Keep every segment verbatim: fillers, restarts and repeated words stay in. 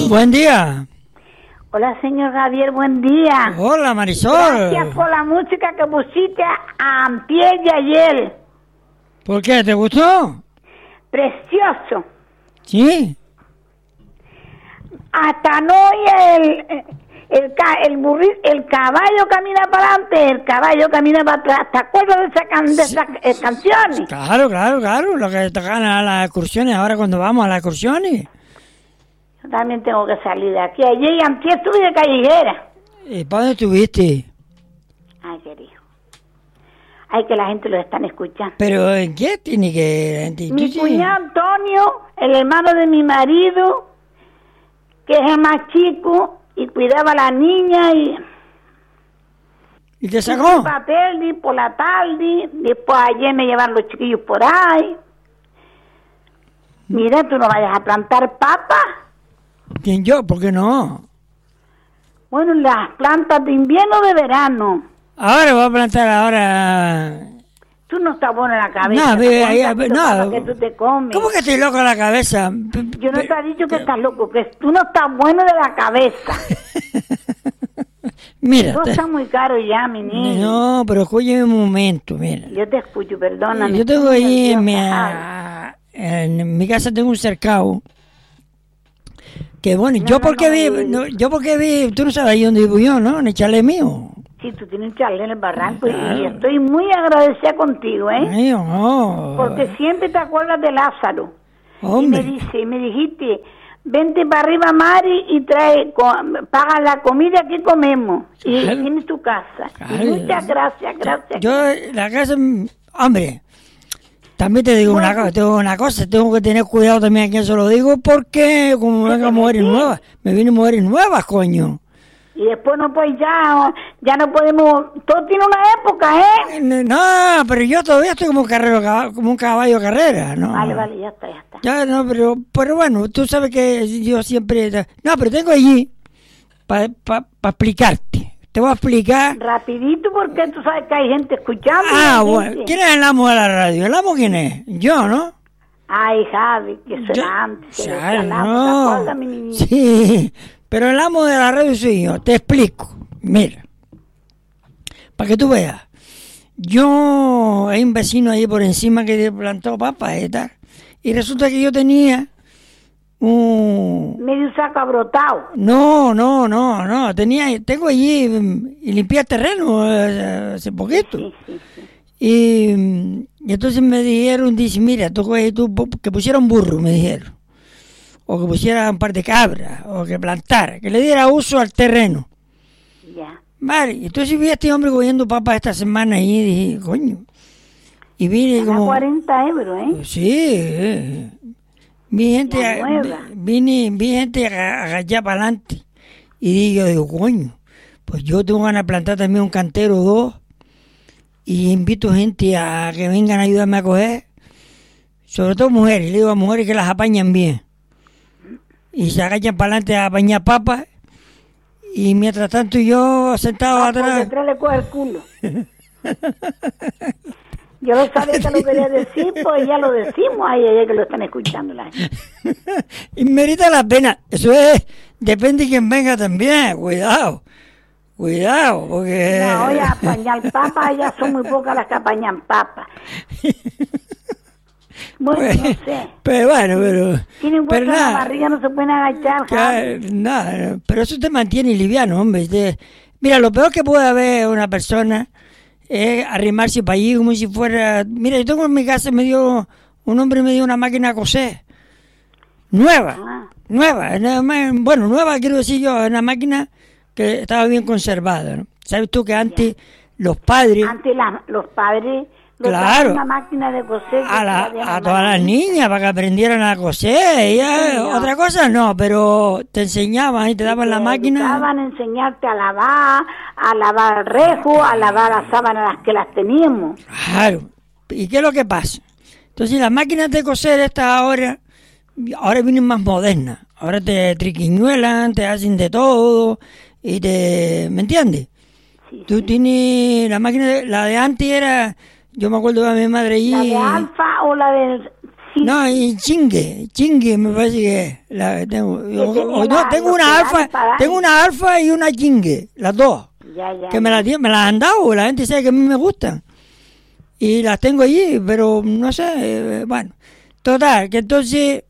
Buen día. Hola, señor Javier, buen día. Hola, Marisol. Gracias por la música que pusiste a antier y ayer. ¿Por qué? ¿Te gustó? Precioso. Sí. Hasta no oye el, el, el, burri, el caballo camina para adelante, el caballo camina para atrás. ¿Te acuerdas de, esa can, de esas eh, canciones? Claro, claro, claro. Lo que tocan a las excursiones ahora cuando vamos a las excursiones. Yo también tengo que salir de aquí. Ayer y antier estuve de callejera. ¿Y para dónde estuviste? Ay, querido. Ay, que la gente lo están escuchando. ¿Pero en qué tiene que...? Mi cuñado Antonio, el hermano de mi marido, que es el más chico, y cuidaba a la niña y... ¿Y te sacó? Por papel, y por la tarde, después ayer me llevaron los chiquillos por ahí. Mira, tú no vayas a plantar papas. ¿Quién yo? ¿Por qué no? Bueno, las plantas de invierno o de verano. Ahora voy a plantar ahora... Tú no estás bueno en la cabeza. No, ve, ahí, no. Que tú te comes. ¿Cómo que estoy loco en la cabeza? Yo no te he dicho que estás loco, que tú no estás bueno de la cabeza. Mira. Todo está muy caro ya, mi niño. No, pero escúchame un momento, mira. Yo te escucho, perdóname. Yo tengo ahí en mi, en mi casa tengo un cercado. Que bueno, no, yo no, porque no, vi, no, yo porque vi, tú no sabes ahí dónde vivo yo, ¿no? En el chalet mío. Sí, tú tienes un chalet en el barranco, claro. Y estoy muy agradecida contigo, ¿eh? Ay, oh. Porque siempre te acuerdas de Lázaro. Hombre. Y me dice, y me dijiste, vente para arriba, Mari, y trae, paga la comida que comemos. Y claro. Tienes tu casa. Claro. Y muchas gracias, gracias. Yo, la casa, hombre... También te digo bueno. una, tengo una cosa, tengo que tener cuidado también a quien se lo digo, porque como me vengan mujeres nuevas, me vienen mujeres nuevas, coño. Y después no, pues ya, ya no podemos, todo tiene una época, ¿eh? No, pero yo todavía estoy como un, carrero, como un caballo de carrera, ¿no? Vale, vale, ya está, ya está. Ya, no, pero, pero bueno, tú sabes que yo siempre, no, pero tengo allí para pa, pa explicarte. Te voy a explicar. Rapidito, porque tú sabes que hay gente escuchando. Ah, bueno. Gente. ¿Quién es el amo de la radio? ¿El amo quién es? Yo, ¿no? Ay, Javi, que eso era antes. Que ya, no. No. Acuerdas, mi niña? Sí, pero el amo de la radio soy yo. Te explico. Mira, para que tú veas. Yo, hay un vecino ahí por encima que plantó papas y tal. Y resulta que yo tenía... un medio saco abrotado. No, no, no, no, tenía, tengo allí y limpié el terreno hace poquito. Sí, sí, sí. Y, y entonces me dijeron, dice, mira, tú, tú que pusiera un burro, me dijeron, o que pusiera un par de cabras, o que plantara, que le diera uso al terreno. Ya. Vale, entonces vi a este hombre cogiendo papas esta semana y dije, coño. Y vine como... cuarenta euros, ¿eh? Sí, eh. Vi gente, a, vine, vi gente agachada para adelante y digo, digo, coño, pues yo tengo ganas de plantar también un cantero o dos y invito gente a que vengan a ayudarme a coger, sobre todo mujeres, le digo a mujeres que las apañan bien y se agachan para adelante a apañar papas y mientras tanto yo sentado ah, atrás... Por detrás le coge el culo. Yo no sabía que lo quería decir, pues ya lo decimos ahí, ahí que lo están escuchando la gente. Y merita la pena, eso es, depende de quién venga también, cuidado, cuidado, porque... No, oye, apañar papas, ya son muy pocas las que apañan papas. Bueno, pues, no sé. Pero bueno, pero... Tienen hueso en la barriga, no se pueden agachar. Que, nada, pero eso te mantiene liviano, hombre. Te, mira, lo peor que puede haber una persona... es arrimarse para allí como si fuera... Mira, yo tengo en mi casa, me dio un hombre me dio una máquina a coser. Nueva, ah. nueva. Bueno, nueva quiero decir yo, una máquina que estaba bien conservada, ¿no? ¿Sabes tú que antes ya. los padres... Antes la, los padres... Claro, una máquina de coser a, la, a todas las niñas para que aprendieran a coser. Ya, sí, otra cosa no, pero te enseñaban y te daban te la máquina. Te daban a enseñarte a lavar, a lavar el rejo, a lavar las sábanas las que las teníamos. Claro. ¿Y qué es lo que pasa? Entonces las máquinas de coser estas ahora, ahora vienen más modernas. Ahora te triquiñuelan, te hacen de todo y te... ¿Me entiendes? Sí, Tú sí. tienes la máquina, de, la de antes era... Yo me acuerdo de mi madre allí. ¿La de Alfa o la de Sí. No, y chingue, chingue me parece que es. La, tengo, o, o, no, la, tengo una alfa, tengo una alfa y una chingue, las dos. Ya, ya, que ya. me las, me las han dado, la gente sabe que a mí me gustan. Y las tengo allí, pero no sé, eh, bueno. Total, que entonces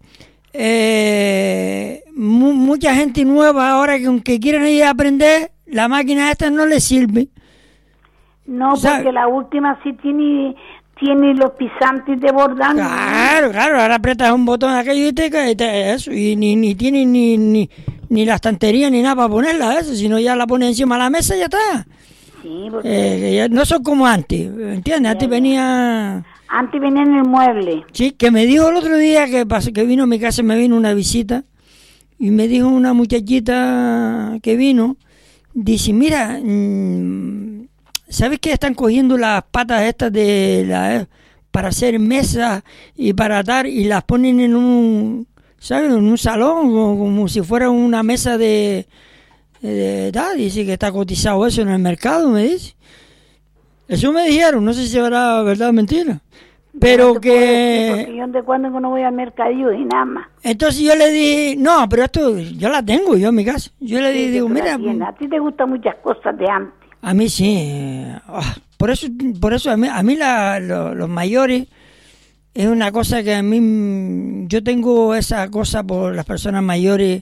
eh, mu- mucha gente nueva ahora que aunque quieran ir a aprender, la máquina esta no les sirve. No, ¿Sabe? porque la última sí tiene, tiene los pisantes de bordar. Claro, claro, ahora apretas un botón aquello y te cae te- eso, y ni, ni tiene ni, ni, ni la estantería ni nada para ponerla, eso, sino ya la pones encima de la mesa y ya está. Sí, porque Eh, que ya no son como antes, ¿entiendes? Antes ya. venía... antes venía en el mueble. Sí, que me dijo el otro día que pasó, que vino a mi casa, me vino una visita, y me dijo una muchachita que vino, dice, mira, mmm, ¿sabes que están cogiendo las patas estas de la para hacer mesas y para atar y las ponen en un, ¿sabes? En un salón como, como si fuera una mesa de, de tal? Dice que está cotizado eso en el mercado, me dice. Eso me dijeron, no sé si será verdad o mentira. Pero No te puedo decir, que... porque yo de cuando que no voy al mercadillo y nada más. Entonces yo le dije, no, pero esto yo la tengo yo en mi casa. Yo le Sí, dije, que digo, tú la mira, tienes. A ti te gustan muchas cosas de antes. a mí sí. eh, ah, por eso, por eso a mí, a mí la, lo- los mayores es una cosa que a mí, mm, yo tengo esa cosa por las personas mayores,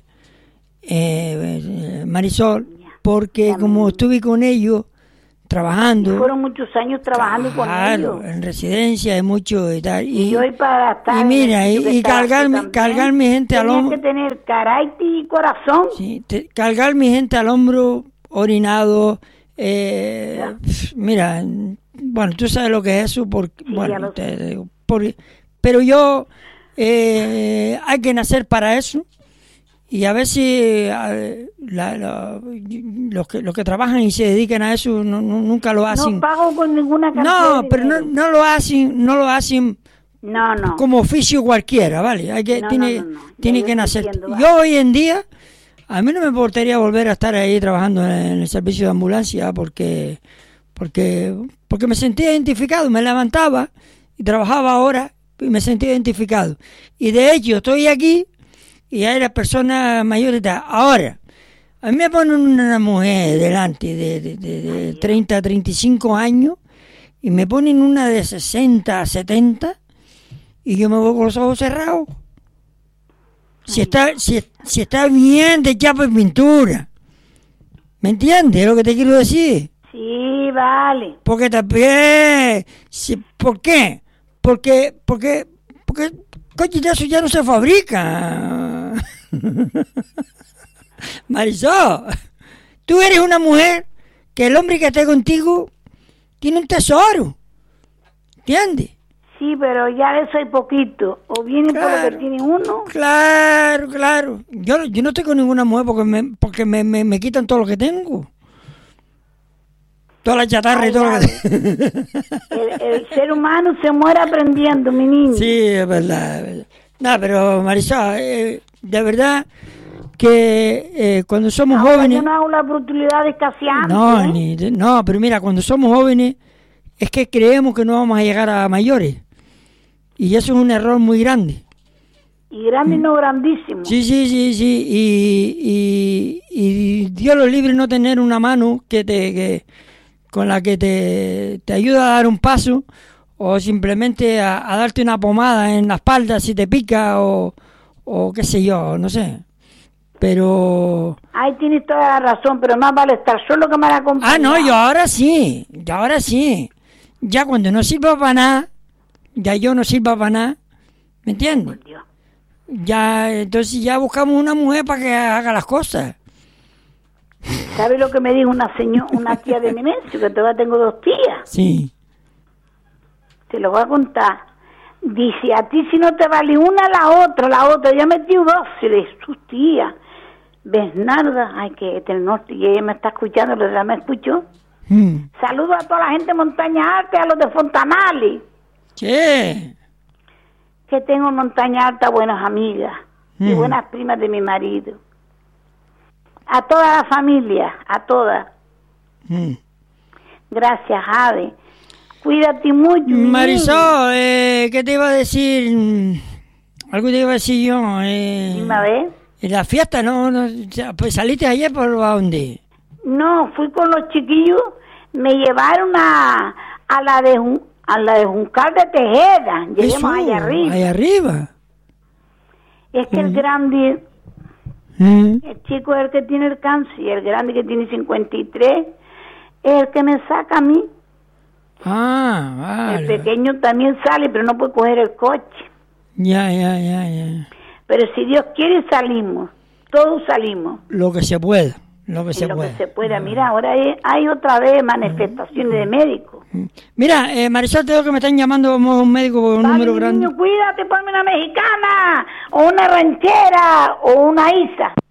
eh, eh, Marisol, porque Ya, como mi- estuve con ellos trabajando, Fueron muchos años trabajando claro, con ellos. en residencia, es mucho y tal. Y, yo hoy para estar y en mira, el y, sitio que y estabas tú cargar, mi- también, cargar mi gente al tenías hombro. que tener carácter y corazón. Sí, te- cargar mi gente al hombro, orinado, eh, Ya. pf, mira, bueno, tú sabes lo que es eso, porque, Sí, ya bueno, lo te digo, porque- pero yo, eh, hay que nacer para eso, y a veces eh, la- la- los, que, los que trabajan y se dedican a eso no, no- nunca lo hacen. No pago con ninguna cantidad No, de pero no, dinero. no lo hacen, no lo hacen No, no. como oficio cualquiera, ¿vale? Hay que, No, tiene, no, no, no. Ya tiene yo que te nacer. entiendo, va. Yo hoy en día, a mí no me importaría volver a estar ahí trabajando en el servicio de ambulancia porque, porque, porque me sentía identificado, me levantaba y trabajaba ahora y me sentía identificado. Y de hecho estoy aquí y hay las personas mayores de ahora. A mí me ponen una mujer delante de, de, de, de treinta, treinta y cinco años y me ponen una de sesenta, setenta y yo me voy con los ojos cerrados. Si está, si, si está bien de chapa y pintura. ¿Me entiendes lo que te quiero decir? Sí, vale. Porque también... Si, ¿Por qué? Porque, porque, porque coche de eso ya no se fabrica. Marisol, tú eres una mujer que el hombre que esté contigo tiene un tesoro. ¿Entiendes? Sí, pero ya eso hay poquito. O viene por lo Claro. que tiene uno. Claro, claro. Yo, yo no estoy con ninguna mujer porque me, porque me, me, me quitan todo lo que tengo. Toda la chatarra Ay, y todo lo ya que El, el ser humano se muere aprendiendo, mi niño. Sí, es verdad. Es verdad. No, pero Marisol, eh, de verdad que eh, cuando somos Ahora jóvenes... yo no hago las brutalidades casi antes. No, ¿eh? ni de- no, pero mira, cuando somos jóvenes es que creemos que no vamos a llegar a mayores. Y eso es un error muy grande. Y grande y no grandísimo. Sí, sí, sí, sí. Y, y, y Dios lo libre no tener una mano que te que, con la que te, te ayuda a dar un paso o simplemente a, a darte una pomada en la espalda si te pica o, o qué sé yo, no sé. Pero... Ahí tienes toda la razón, pero más vale estar solo que mal acompañado. Ah, no, yo ahora sí, yo ahora sí. Ya cuando no sirva para nada, ya yo no sirva para nada, ¿me entiendes? Por Dios. Ya, entonces ya buscamos una mujer para que haga las cosas. ¿Sabes lo que me dijo una señora, una tía de Nemesio? Que todavía tengo dos tías. Sí. Te lo voy a contar. Dice, a ti si no te vale una, la otra, la otra. Ya metí dos, y le dije, sus tías. Bernarda, ay, que el norte, y ella me está escuchando, la verdad me escuchó. Mm. Saludos a toda la gente de Montaña Alta y a los de Fontanales. Che. Que tengo en Montaña Alta buenas amigas y Mm. buenas primas de mi marido. A toda la familia, a todas. Mm. Gracias, Ade. Cuídate mucho. mi niño. Marisol, eh, ¿qué te iba a decir? algo te iba a decir yo. Eh, Dime a ver. En la fiesta, ¿no? no pues ¿saliste ayer por a dónde? No, fui con los chiquillos, me llevaron a, a la de Jun- a la de Juncal de Tejeda, lleguemos Eso, allá arriba. Allá arriba. Es que el Mm. grande, Mm. el chico es el que tiene el cáncer, y el grande que tiene cincuenta y tres es el que me saca a mí. Ah, vale. El pequeño también sale, pero no puede coger el coche. Ya, ya, ya, ya. Pero si Dios quiere salimos, todos salimos. Lo que se pueda, lo que En se lo pueda. que se pueda. Mira, ahora hay, hay otra vez manifestaciones de médicos. Mira, eh, Marisol, te digo que me están llamando como un médico por un Vale, número grande. niño, cuídate, ponme una mexicana, o una ranchera, o una isa.